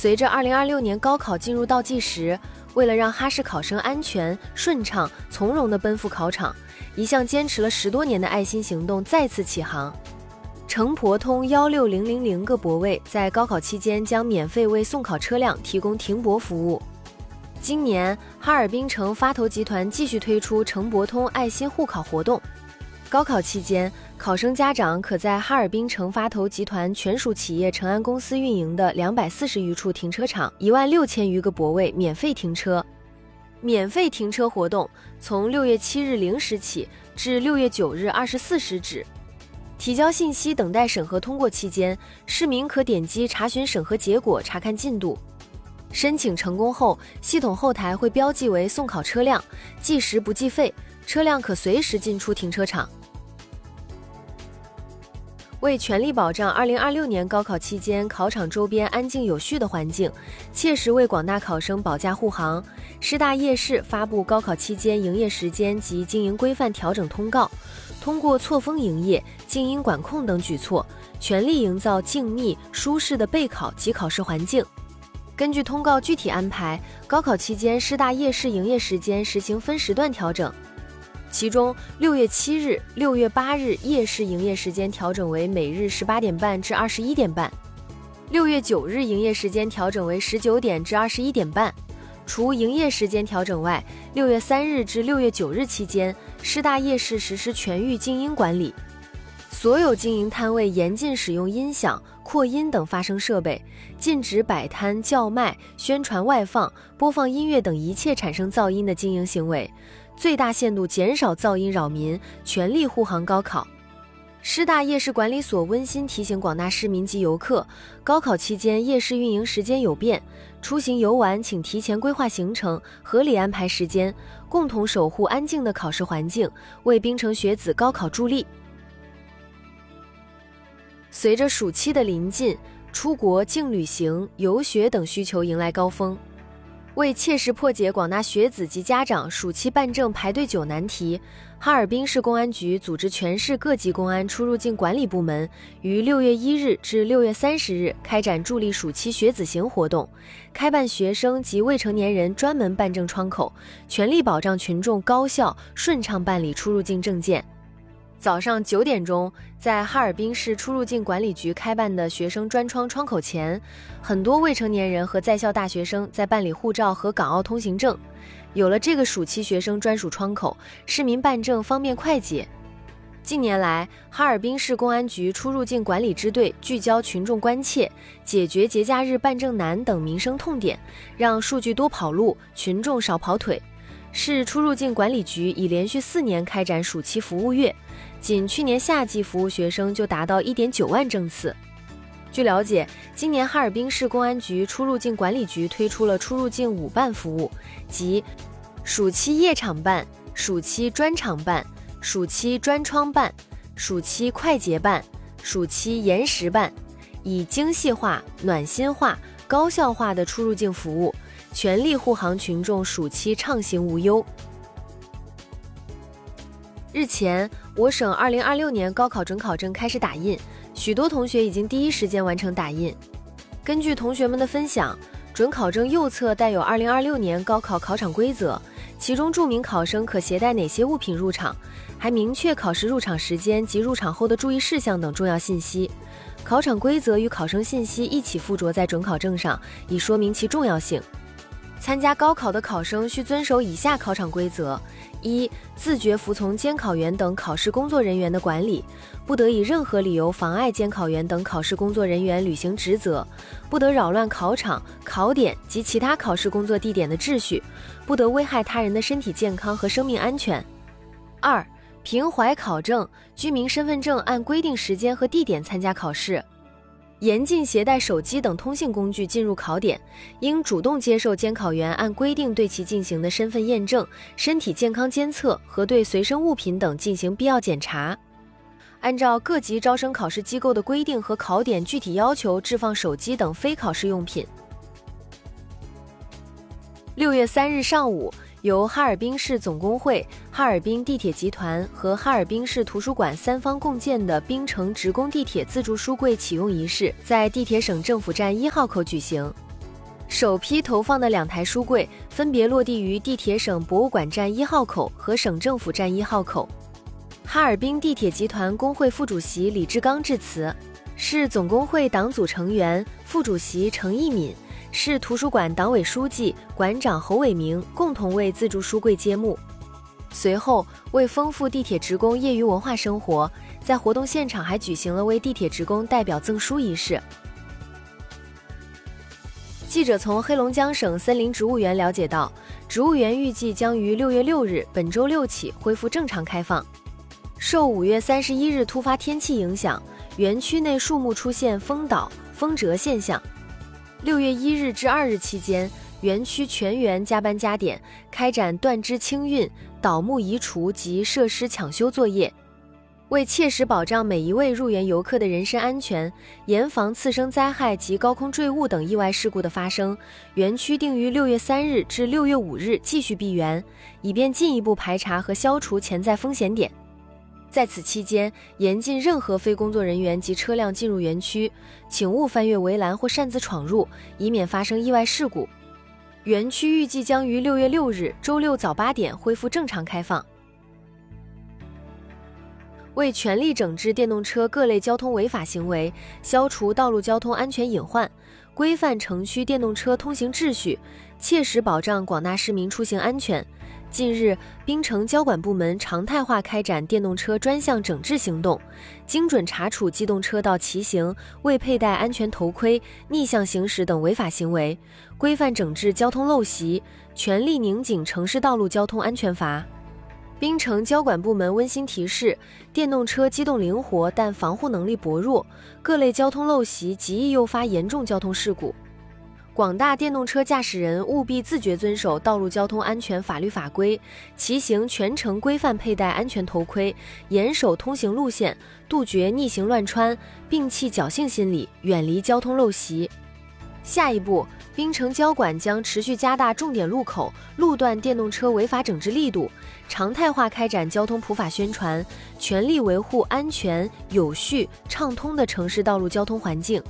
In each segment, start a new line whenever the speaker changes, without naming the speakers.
随着2026年高考进入倒计时，为了让哈市考生安全、顺畅、从容地奔赴考场，一项坚持了10多年的爱心行动再次起航。城博通16000个泊位在高考期间将免费为送考车辆提供停泊服务。今年，哈尔滨城发投集团继续推出城博通爱心护考活动。高考期间，考生家长可在哈尔滨城发投集团全属企业成安公司运营的240余处停车场16000余个泊位免费停车。免费停车活动从6月7日0时起至6月9日24时止。提交信息等待审核通过期间，市民可点击查询审核结果查看进度。申请成功后，系统后台会标记为送考车辆，计时不计费，车辆可随时进出停车场。为全力保障2026年高考期间考场周边安静有序的环境，切实为广大考生保驾护航，师大夜市发布高考期间营业时间及经营规范调整通告，通过错峰营业、静音管控等举措，全力营造静谧、舒适的备考及考试环境。根据通告具体安排，高考期间师大夜市营业时间实行分时段调整。其中6月7日、6月8日夜市营业时间调整为每日18点半至21点半，6月9日营业时间调整为19点至21点半。除营业时间调整外，6月3日至6月9日期间，师大夜市实施全域静音管理，所有经营摊位严禁使用音响、扩音等发声设备，禁止摆摊、叫卖、宣传外放、播放音乐等一切产生噪音的经营行为，最大限度减少噪音扰民，全力护航高考。师大夜市管理所温馨提醒广大市民及游客，高考期间夜市运营时间有变，出行游玩请提前规划行程，合理安排时间，共同守护安静的考试环境，为槟城学子高考助力。随着暑期的临近，出国、境旅行、游学等需求迎来高峰。为切实破解广大学子及家长暑期办证排队久难题，哈尔滨市公安局组织全市各级公安出入境管理部门于6月1日至6月30日开展助力暑期学子行活动，开办学生及未成年人专门办证窗口，全力保障群众高效顺畅办理出入境证件。早上9点钟，在哈尔滨市出入境管理局开办的学生专窗窗口前，很多未成年人和在校大学生在办理护照和港澳通行证。有了这个暑期学生专属窗口，市民办证方便快捷。近年来，哈尔滨市公安局出入境管理支队聚焦群众关切，解决节假日办证难等民生痛点，让数据多跑路，群众少跑腿。市出入境管理局已连续4年开展暑期服务月，仅去年夏季服务学生就达到1.9万证次。据了解，今年哈尔滨市公安局出入境管理局推出了出入境5办服务，即暑期夜场办、暑期专场办、暑期专窗办、暑期快捷办、暑期延时办，以精细化、暖心化、高效化的出入境服务，全力护航群众暑期畅行无忧。日前，我省2026年高考准考证开始打印，许多同学已经第一时间完成打印。根据同学们的分享，准考证右侧带有2026年高考考场规则，其中注明考生可携带哪些物品入场，还明确考试入场时间及入场后的注意事项等重要信息。考场规则与考生信息一起附着在准考证上，以说明其重要性。参加高考的考生需遵守以下考场规则：一、自觉服从监考员等考试工作人员的管理，不得以任何理由妨碍监考员等考试工作人员履行职责，不得扰乱考场、考点及其他考试工作地点的秩序，不得危害他人的身体健康和生命安全。二、凭怀考证、居民身份证按规定时间和地点参加考试。严禁携带手机等通信工具进入考点，应主动接受监考员按规定对其进行的身份验证、身体健康监测和对随身物品等进行必要检查。按照各级招生考试机构的规定和考点具体要求置放手机等非考试用品。6月3日上午，由哈尔滨市总工会、哈尔滨地铁集团和哈尔滨市图书馆3方共建的滨城职工地铁自助书柜启用仪式在地铁省政府站1号口举行。 首批投放的2台书柜分别落地于地铁省博物馆站1号口和省政府站1号口。哈尔滨地铁集团工会副主席李志刚致辞，市总工会党组成员、副主席程一敏、市图书馆党委书记、馆长侯伟明共同为自助书柜揭幕。随后，为丰富地铁职工业余文化生活，在活动现场还举行了为地铁职工代表赠书仪式。记者从黑龙江省森林植物园了解到，植物园预计将于6月6日本周六起恢复正常开放。受5月31日突发天气影响，园区内树木出现风倒、风折现象。6月1日至2日期间，园区全员加班加点，开展断枝清运、倒木移除及设施抢修作业。为切实保障每一位入园游客的人身安全，严防次生灾害及高空坠物等意外事故的发生，园区定于6月3日至6月5日继续闭园，以便进一步排查和消除潜在风险点。在此期间，严禁任何非工作人员及车辆进入园区，请勿翻越围栏或擅自闯入，以免发生意外事故。园区预计将于6月6日周六早8点恢复正常开放。为全力整治电动车各类交通违法行为，消除道路交通安全隐患，规范城区电动车通行秩序，切实保障广大市民出行安全。近日，槟城交管部门常态化开展电动车专项整治行动，精准查处机动车道骑行、未佩戴安全头盔、逆向行驶等违法行为，规范整治交通陋习，全力拧紧城市道路交通安全阀。槟城交管部门温馨提示：电动车机动灵活，但防护能力薄弱，各类交通陋习极易诱发严重交通事故。广大电动车驾驶人务必自觉遵守道路交通安全法律法规，骑行全程规范佩戴安全头盔，严守通行路线，杜绝逆行乱穿，摒弃侥幸心理，远离交通陋习。下一步，槟城交管将持续加大重点路口、路段电动车违法整治力度，常态化开展交通普法宣传，全力维护安全、有序、畅通的城市道路交通环境。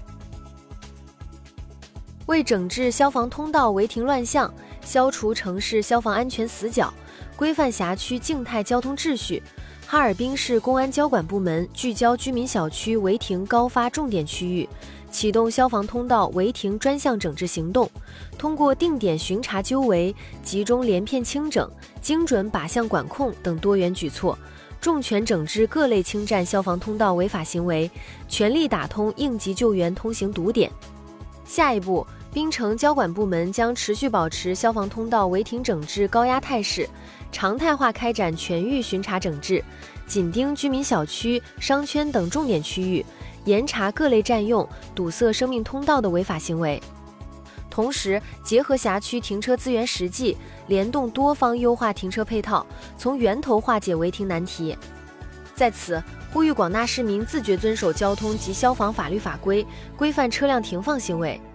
为整治消防通道违停乱象，消除城市消防安全死角，规范辖区静态交通秩序，哈尔滨市公安交管部门聚焦居民小区违停高发重点区域，启动消防通道违停专项整治行动，通过定点巡查纠违、集中连片清整、精准靶向管控等多元举措，重拳整治各类侵占消防通道违法行为，全力打通应急救援通行堵点。下一步，槟城交管部门将持续保持消防通道违停整治高压态势，常态化开展全域巡查整治，紧盯居民小区、商圈等重点区域，严查各类占用、堵塞生命通道的违法行为。同时，结合辖区停车资源实际，联动多方优化停车配套，从源头化解违停难题。在此，呼吁广大市民自觉遵守交通及消防法律法规，规范车辆停放行为。